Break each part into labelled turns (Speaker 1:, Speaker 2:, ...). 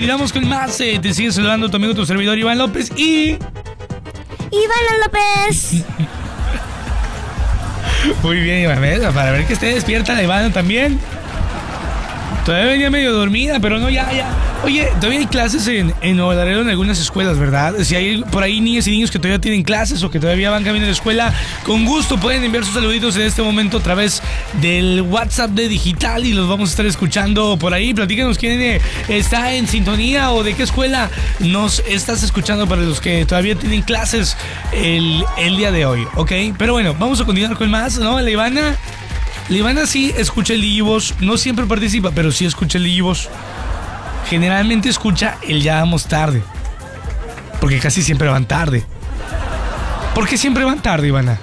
Speaker 1: continuamos con más. Te sigue saludando tu amigo, tu servidor Iván López y...
Speaker 2: Iván López.
Speaker 1: Muy bien, Iván, para ver que esté despierta la Ivana también. Todavía venía medio dormida, pero no, ya. Oye, todavía hay clases en Nuevo Laredo en algunas escuelas, ¿verdad? Si hay por ahí niñas y niños que todavía tienen clases o que todavía van camino a la escuela, con gusto pueden enviar sus saluditos en este momento a través del WhatsApp de Digital y los vamos a estar escuchando por ahí. Platícanos quién está en sintonía o de qué escuela nos estás escuchando para los que todavía tienen clases el día de hoy, ¿ok? Pero bueno, vamos a continuar con más, ¿no? La Ivana sí escucha el Digivos, no siempre participa, pero sí escucha el Digivos. Generalmente escucha el Ya Vamos Tarde, porque casi siempre van tarde. ¿Por qué siempre van tarde, Ivana?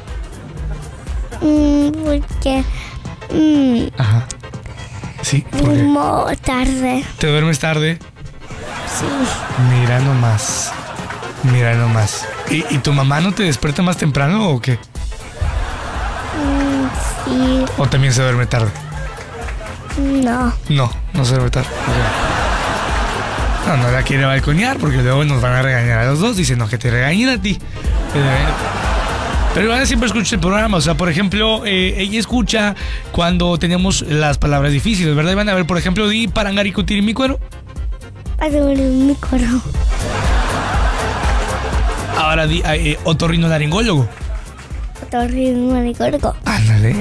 Speaker 2: Porque...
Speaker 1: Ajá. Sí, ¿por qué?
Speaker 2: Duermo tarde.
Speaker 1: ¿Te duermes tarde?
Speaker 2: Sí.
Speaker 1: Mira nomás. ¿Y tu mamá no te despierta más temprano o qué?
Speaker 2: Sí.
Speaker 1: ¿O también se duerme tarde?
Speaker 2: No.
Speaker 1: No se duerme tarde. No la quiere balconear porque luego nos van a regañar a los dos. Dicen, no, que te regañen a ti. Pero Ivana siempre escucha el programa. O sea, por ejemplo, ella escucha cuando tenemos las palabras difíciles, ¿verdad, Ivana? A ver, por ejemplo, di parangaricutir mi cuero.
Speaker 2: Mi cuero.
Speaker 1: Ahora di otorrinolaringólogo.
Speaker 2: Otorrinolaringólogo.
Speaker 1: Ándale.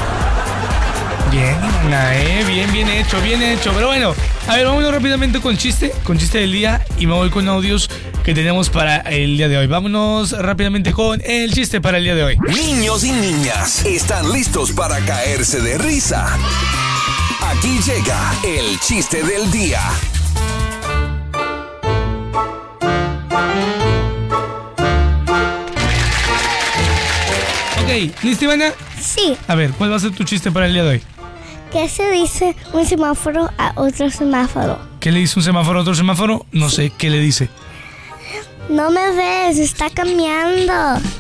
Speaker 1: Bien hecho. Pero bueno, a ver, vámonos rápidamente con chiste del día y me voy con audios que tenemos para el día de hoy. Vámonos rápidamente con el chiste para el día de hoy.
Speaker 3: Niños y niñas, ¿están listos para caerse de risa? Aquí llega el chiste del día.
Speaker 1: Ok, ¿listo, Ivana?
Speaker 2: Sí.
Speaker 1: A ver, ¿cuál va a ser tu chiste para el día de hoy?
Speaker 2: ¿Qué se dice un semáforo a otro semáforo?
Speaker 1: ¿Qué le dice un semáforo a otro semáforo? No sé, ¿qué le dice?
Speaker 2: No me ves, está cambiando.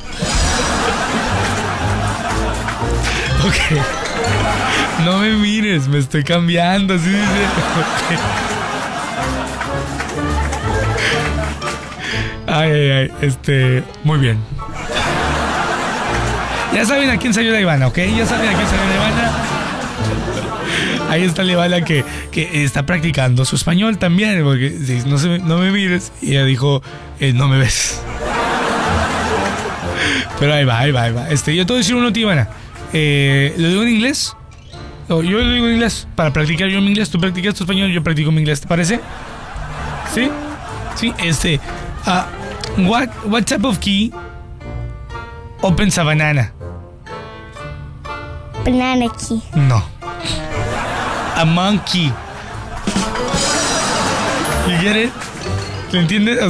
Speaker 1: Ok. No me mires, me estoy cambiando, así dice. Okay. Ay, muy bien. Ya saben a quién salió la Ivana, ¿ok? Ahí está la Ivana que está practicando su español también, porque no me mires, y ella dijo, no me ves. Pero ahí va. Yo te voy a decir uno, Ivana. ¿Lo digo en inglés? Yo lo digo en inglés, para practicar yo mi inglés. Tú practicas tu español, yo practico mi inglés, ¿te parece? ¿Sí? Sí, what type of key opens a banana?
Speaker 2: Banana key.
Speaker 1: No. A monkey. You get it? ¿Lo entiendes?